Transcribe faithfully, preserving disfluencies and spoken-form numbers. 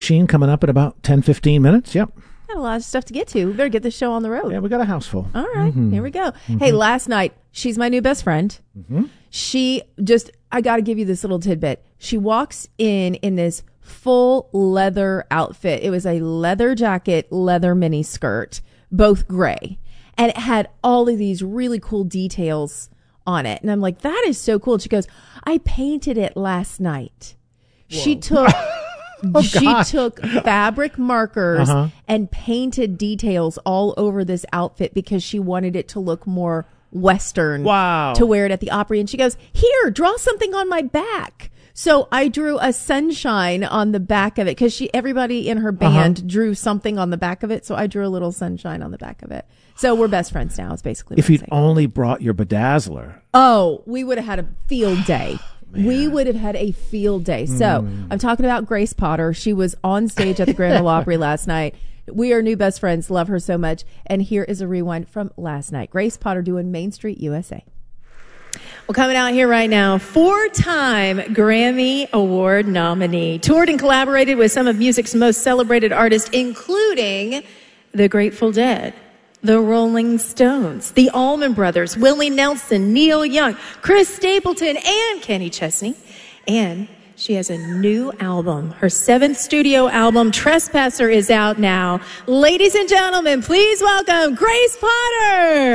Sheen coming up in about ten, fifteen minutes. Yep. Got a lot of stuff to get to. We better get this show on the road. Yeah, we got a house full. All right, mm-hmm. Here we go. Mm-hmm. Hey, last night, she's my new best friend. Mm-hmm. She just, I got to give you this little tidbit. She walks in in this full leather outfit. It was a leather jacket, leather mini skirt, both gray. And it had all of these really cool details on it. And I'm like, that is so cool. And she goes, I painted it last night. Whoa. She took... Oh, she gosh. took fabric markers uh-huh. and painted details all over this outfit because she wanted it to look more Western. Wow. To wear it at the Opry. And she goes, here, draw something on my back. So I drew a sunshine on the back of it because she, everybody in her band uh-huh. drew something on the back of it. So I drew a little sunshine on the back of it. So we're best friends now. It's basically if you'd only brought your bedazzler. Oh, we would have had a field day. Man. We would have had a field day. So mm. I'm talking about Grace Potter. She was on stage at the Grand Ole Opry last night. We are new best friends. Love her so much. And here is a rewind from last night. Grace Potter doing Main Street U S A. Well, coming out here right now, four-time Grammy Award nominee. Toured and collaborated with some of music's most celebrated artists, including the Grateful Dead, the Rolling Stones, the Allman Brothers, Willie Nelson, Neil Young, Chris Stapleton, and Kenny Chesney. And she has a new album. Her seventh studio album, Trespasser, is out now. Ladies and gentlemen, please welcome Grace Potter.